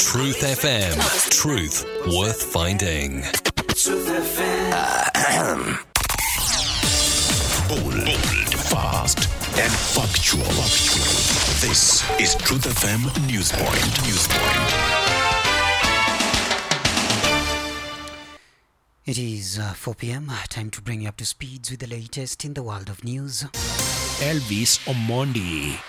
Truth FM. Truth worth finding. Truth FM. Bold, fast, and factual. This is Truth FM Newspoint. It is 4 p.m. Time to bring you up to speeds with the latest in the world of news. Elvis Omondi.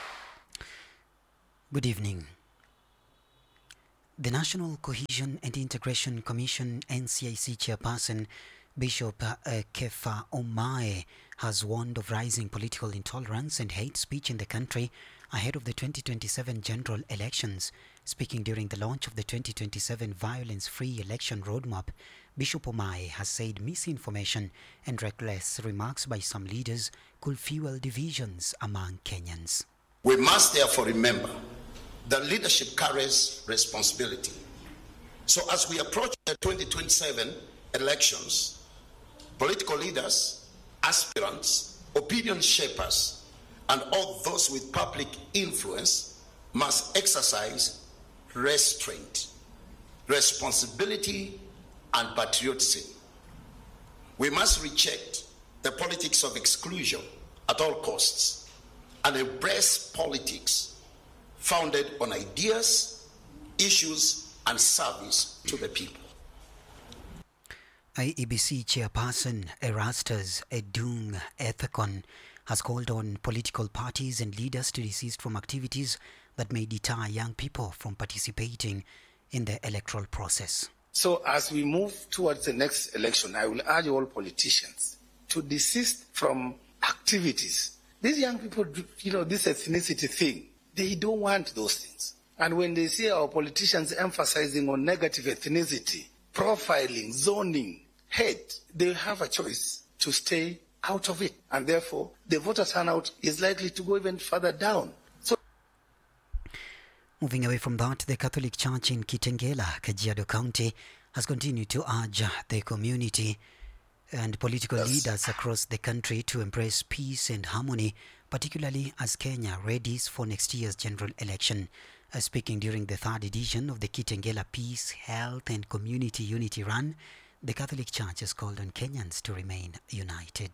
Good evening. The National Cohesion and Integration Commission NCIC chairperson Bishop Kefa Omae has warned of rising political intolerance and hate speech in the country ahead of the 2027 general elections. Speaking during the launch of the 2027 violence-free election roadmap, Bishop Omae has said misinformation and reckless remarks by some leaders could fuel divisions among Kenyans. We must therefore remember that leadership carries responsibility. So as we approach the 2027 elections, political leaders, aspirants, opinion shapers, and all those with public influence must exercise restraint, responsibility, and patriotism. We must reject the politics of exclusion at all costs and embrace politics founded on ideas, issues, and service to the people. IEBC chairperson Erastus Edung Ethekon has called on political parties and leaders to desist from activities that may deter young people from participating in the electoral process. So as we move towards the next election, I will urge all politicians to desist from activities. These young people, this ethnicity thing, they don't want those things. And when they see our politicians emphasizing on negative ethnicity, profiling, zoning, hate, they have a choice to stay out of it. And therefore, the voter turnout is likely to go even further down. Moving away from that, the Catholic Church in Kitengela, Kajiado County, has continued to urge the community and political leaders across the country to embrace peace and harmony, particularly as Kenya readies for next year's general election. Speaking during the third edition of the Kitengela Peace, Health and Community Unity Run, the Catholic Church has called on Kenyans to remain united.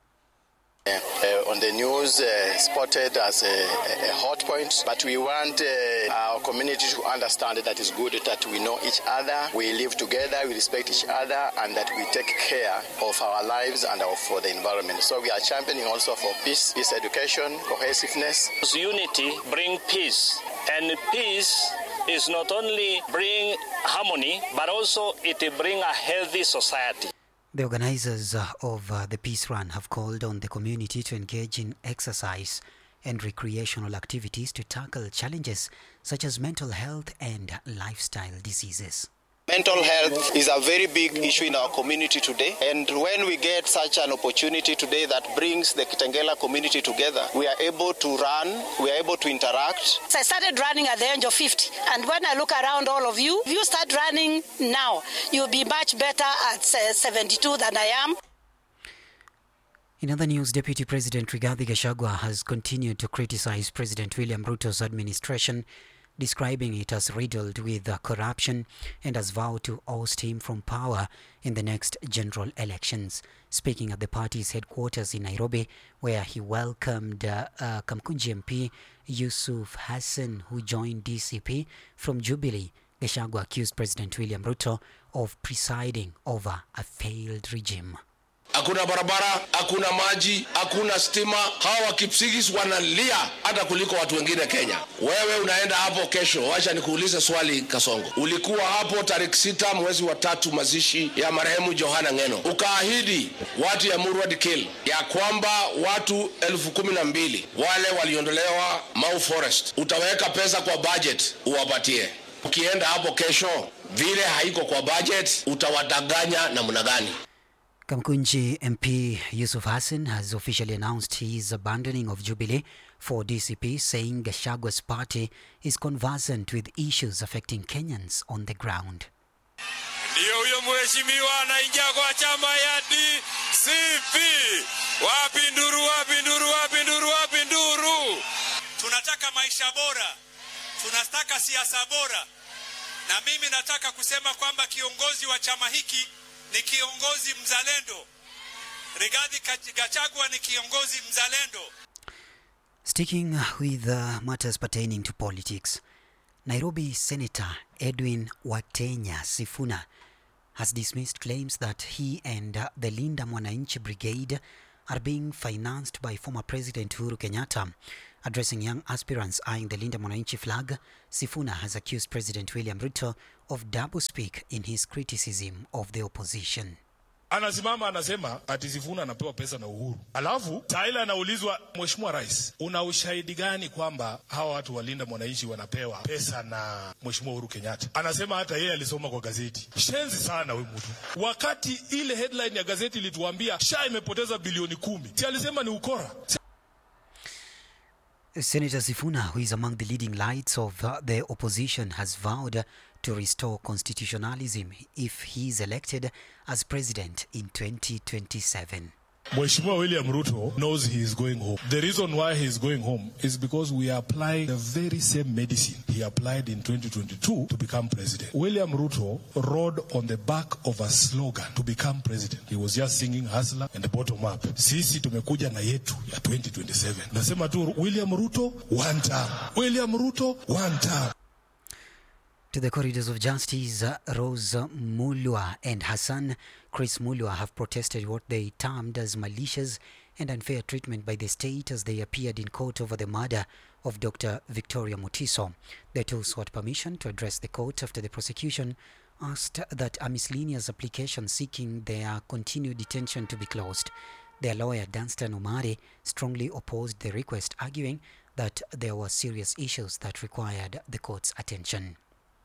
On the news, spotted as a hot point, but we want our community to understand that it's good that we know each other, we live together, we respect each other, and that we take care of our lives and for the environment. So we are championing also for peace education, cohesiveness. Unity bring peace, and peace is not only bring harmony, but also it bring a healthy society. The organizers of the Peace Run have called on the community to engage in exercise and recreational activities to tackle challenges such as mental health and lifestyle diseases. Mental health is a very big issue in our community today, and when we get such an opportunity today that brings the Kitengela community together, we are able to run, we are able to interact. I started running at the age of 50, and when I look around all of you, if you start running now, you'll be much better at 72 than I am. In other news, Deputy President Rigathi Gachagua has continued to criticize President William Ruto's administration, describing it as riddled with corruption, and has vowed to oust him from power in the next general elections. Speaking at the party's headquarters in Nairobi, where he welcomed Kamkunji MP Yusuf Hassan, who joined DCP from Jubilee, Gachagua accused President William Ruto of presiding over a failed regime. Hakuna barabara, hakuna maji, hakuna stima. Hawa Kipsigis wanalia hata kuliko watu wengine Kenya. Wewe unaenda hapo kesho, wacha nikuulize swali Kasongo. Ulikuwa hapo tarehe 6 mwezi wa 3 mazishi ya marehemu Johana Ngeno. Ukaahidi watu ya Murwad Kill ya kwamba watu 12,000 wale waliondolewa Mau Forest, utaweka pesa kwa budget uwapatie. Ukienda hapo kesho vile haiko kwa budget, utawadanganya namna gani? Kamkunji MP Yusuf Hassan has officially announced his abandoning of Jubilee for DCP, saying Gachagua's party is conversant with issues affecting Kenyans on the ground. Ndio huyo mheshimiwa anaingia kwa chama ya DCP. Wapi nduru, wapi nduru, wapi nduru, wapi nduru. Tunataka maisha bora. Tunataka siasa bora. Na mimi nataka kusema kwamba kiongozi wa chama hiki ni kiongozi mzalendo. Rigathi Gachagua ni kiongozi mzalendo. Sticking with matters pertaining to politics, Nairobi Senator Edwin Watenya Sifuna has dismissed claims that he and the Linda Mwananchi Brigade are being financed by former President Uhuru Kenyatta. Addressing young aspirants eyeing the Linda Mwananchi flag, Sifuna has accused President William Ruto of doublespeak in his criticism of the opposition. Anasimama anasema ati Sifuna anapewa pesa na Uhuru. Alafu Taila anaulizwa, Mheshimiwa Rais, una ushahidi gani kwamba hawa watu wa Linda Mwananchi wanapewa pesa na Mheshimiwa Uhuru Kenyatta? Anasema hata yeye alisoma kwa gazeti. Shenzi sana huyu mtu. Wakati ile headline ya gazeti ilituambia SHA imepoteza bilioni 10. Si alisema ni ukora. Senator Sifuna, who is among the leading lights of the opposition, has vowed to restore constitutionalism if he is elected as president in 2027. Mheshimiwa William Ruto knows he is going home. The reason why he is going home is because we are applying the very same medicine he applied in 2022 to become president. William Ruto rode on the back of a slogan to become president. He was just singing hustler and the bottom up. Sisi tumekuja na yetu ya 2027. Nasema tu William Ruto one term. William Ruto one term. To the corridors of justice, Rose Mulwa and Hassan Chris Mulwa have protested what they termed as malicious and unfair treatment by the state as they appeared in court over the murder of Dr. Victoria Mutiso. The two sought permission to address the court after the prosecution asked that a miscellaneous application seeking their continued detention to be closed. Their lawyer, Danstan Omari, strongly opposed the request, arguing that there were serious issues that required the court's attention.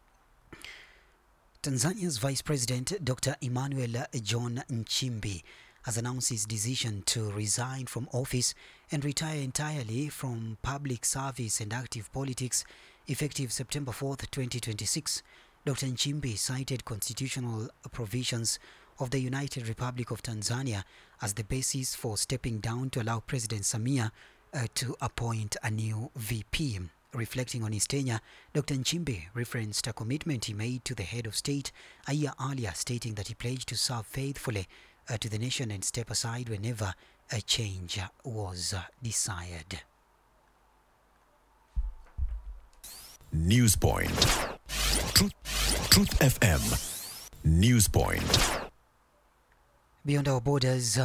Tanzania's Vice President Dr. Emmanuel John Nchimbi has announced his decision to resign from office and retire entirely from public service and active politics effective September 4th, 2026. Dr. Nchimbi cited constitutional provisions of the United Republic of Tanzania as the basis for stepping down to allow President Samia to appoint a new VP. Reflecting on his tenure, Dr. Nchimbi referenced a commitment he made to the head of state a year earlier, stating that he pledged to serve faithfully to the nation and step aside whenever a change was desired. Newspoint. Truth FM. Newspoint. Beyond our borders,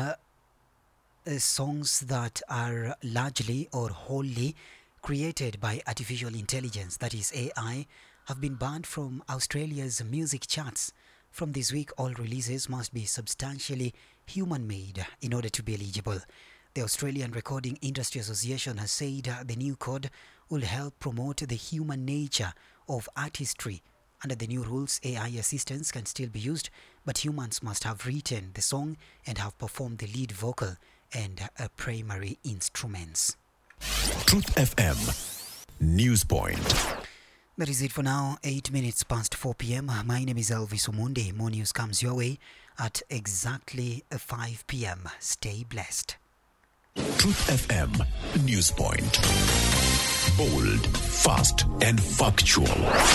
songs that are largely or wholly created by artificial intelligence, that is AI, have been banned from Australia's music charts. From this week, all releases must be substantially human-made in order to be eligible. The Australian Recording Industry Association has said the new code will help promote the human nature of artistry. Under the new rules, AI assistants can still be used, but humans must have written the song and have performed the lead vocal and primary instruments. Truth FM Newspoint. That is it for now. 8 minutes past 4 p.m. My name is Elvis Omonde. More news comes your way at exactly 5 p.m. Stay blessed. Truth FM Newspoint. Bold, fast, and factual.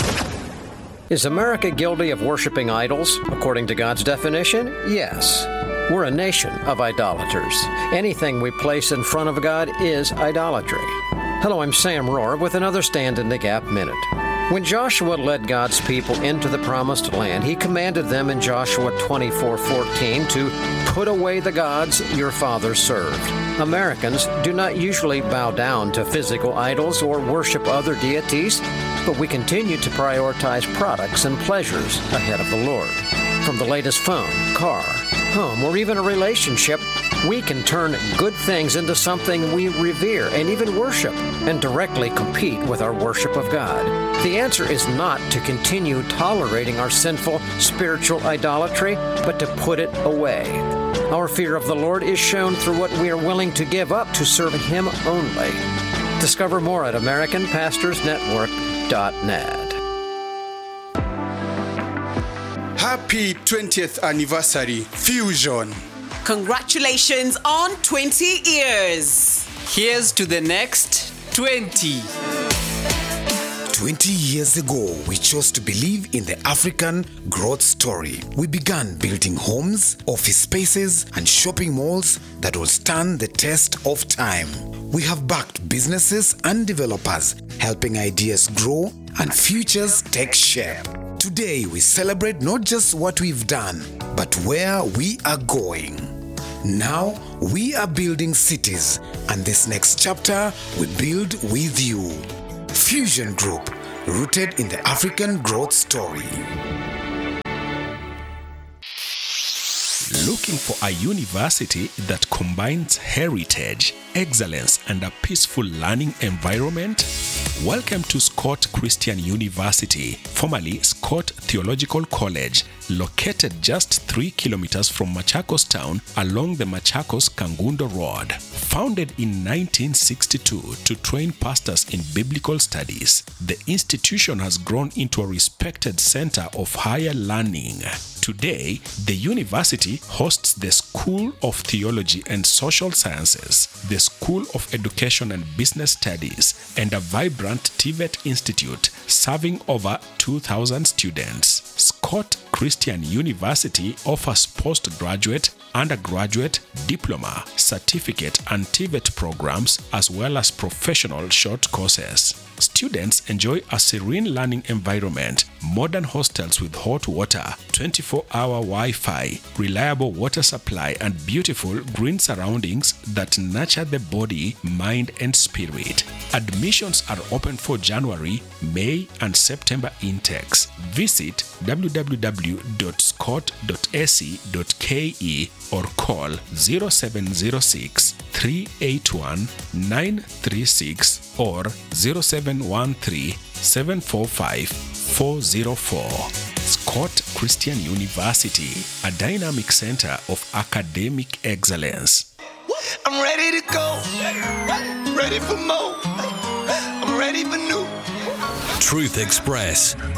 Is America guilty of worshiping idols? According to God's definition, yes. We're a nation of idolaters. Anything we place in front of God is idolatry. Hello, I'm Sam Rohr with another Stand in the Gap Minute. When Joshua led God's people into the promised land, he commanded them in Joshua 24:14 to put away the gods your fathers served. Americans do not usually bow down to physical idols or worship other deities, but we continue to prioritize products and pleasures ahead of the Lord. From the latest phone, car, home, or even a relationship, we can turn good things into something we revere and even worship, and directly compete with our worship of God. The answer is not to continue tolerating our sinful spiritual idolatry, but to put it away. Our fear of the Lord is shown through what we are willing to give up to serve Him only. Discover more at AmericanPastorsNetwork.net. Happy 20th anniversary, Fusion. Congratulations on 20 years. Here's to the next 20. 20 years ago, we chose to believe in the African growth story. We began building homes, office spaces, and shopping malls that will stand the test of time. We have backed businesses and developers, helping ideas grow and futures take shape. Today, we celebrate not just what we've done, but where we are going. Now, we are building cities, and this next chapter we build with you. Fusion Group, rooted in the African growth story. Looking for a university that combines heritage, excellence, and a peaceful learning environment? Welcome to Scott Christian University, formerly Scott Theological College, located just 3 kilometers from Machakos town along the Machakos-Kangundo Road. Founded in 1962 to train pastors in biblical studies, the institution has grown into a respected center of higher learning. Today, the university hosts the School of Theology and Social Sciences, the School of Education and Business Studies, and a vibrant TVET Institute serving over 2,000 students. Scott Christian University offers postgraduate, undergraduate, diploma, certificate, and TVET programs, as well as professional short courses. Students enjoy a serene learning environment, modern hostels with hot water, 24-hour Wi-Fi, reliable water supply, and beautiful green surroundings that nurture the body, mind, and spirit. Admissions are open for January, May, and September intakes. Visit www.scott.ac.ke or call 0706 381 936 or 0713 745 404. Scott Christian University, a dynamic center of academic excellence. I'm ready to go, ready for more, I'm ready for new. Truth Express,